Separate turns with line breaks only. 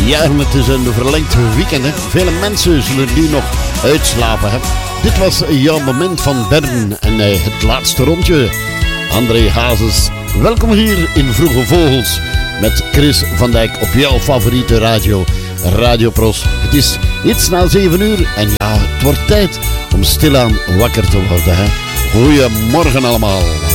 Ja, het is een verlengd weekend. Hè. Vele mensen zullen nu nog uitslapen. Hè. Dit was jouw moment van Bern en het laatste rondje. André Hazes, welkom hier in Vroege Vogels met Chris van Dijk op jouw favoriete radio, Radio Pros. Het is iets na 7 uur en ja, het wordt tijd om stilaan wakker te worden. Hè. Goedemorgen allemaal.